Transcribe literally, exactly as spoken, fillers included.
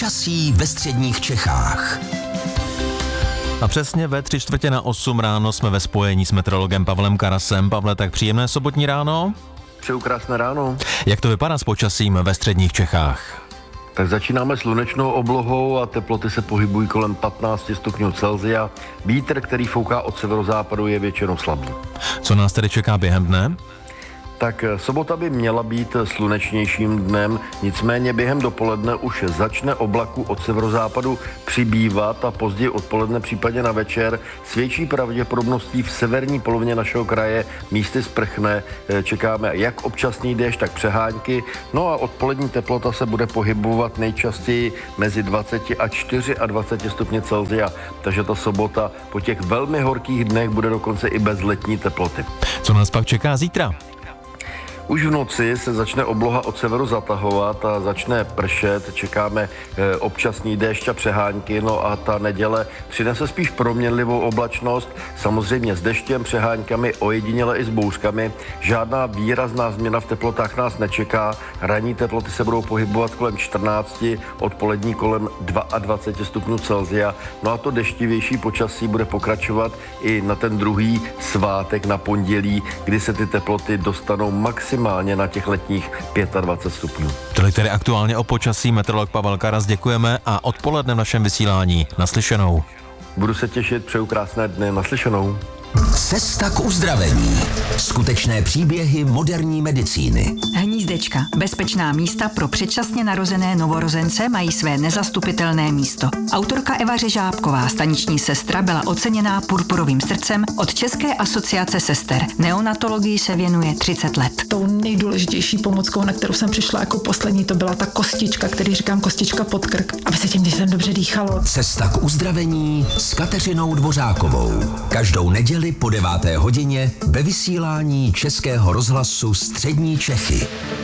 Počasí ve středních Čechách. A přesně ve tři čtvrtě na osm ráno jsme ve spojení s meteorologem Pavlem Karasem. Pavle, tak příjemné sobotní ráno. Přeju krásné ráno. Jak to vypadá s počasím ve středních Čechách? Tak začínáme slunečnou oblohou a teploty se pohybují kolem patnáct stupňů Celsia. Vítr, který fouká od severozápadu, je většinou slabý. Co nás tedy čeká během dne? Tak sobota by měla být slunečnějším dnem, nicméně během dopoledne už začne oblaků od severozápadu přibývat a později odpoledne, případně na večer, s větší pravděpodobností v severní polovině našeho kraje místy sprchne. Čekáme jak občasný déšť, tak přehánky. No a odpolední teplota se bude pohybovat nejčastěji mezi dvacet a dvacet čtyři stupně Celsia. Takže ta sobota po těch velmi horkých dnech bude dokonce i bez letní teploty. Co nás pak čeká zítra? Už v noci se začne obloha od severu zatahovat a začne pršet, čekáme e, občasný déšť a přehánky, no a ta neděle přinese spíš proměnlivou oblačnost, samozřejmě s deštěm, přeháňkami, ojediněle i s bouřkami. Žádná výrazná změna v teplotách nás nečeká, ranní teploty se budou pohybovat kolem čtrnácti, odpolední kolem dvacet dva stupňů Celsia, no a to deštivější počasí bude pokračovat i na ten druhý svátek na pondělí, kdy se ty teploty dostanou maximálně maximálně na těch letních dvacet pět stupňů. Tolik tedy aktuálně o počasí, meteorolog Pavel Karas, děkujeme a odpoledne v našem vysílání naslyšenou. Budu se těšit, přeju krásné dny, naslyšenou. Cesta k uzdravení. Skutečné příběhy moderní medicíny. Hnízdečka. Bezpečná místa pro předčasně narozené novorozence mají své nezastupitelné místo. Autorka Eva Řežábková, staniční sestra, byla oceněná purpurovým srdcem od České asociace sester. Neonatologii se věnuje třicet let. Tou nejdůležitější pomockou, na kterou jsem přišla jako poslední, to byla ta kostička, který říkám kostička pod krk, aby se tím dětem dobře dýchalo. Cesta k uzdravení s Kateřinou Dvořákovou. Každou neděli po deváté hodině ve vysílání Českého rozhlasu Střední Čechy.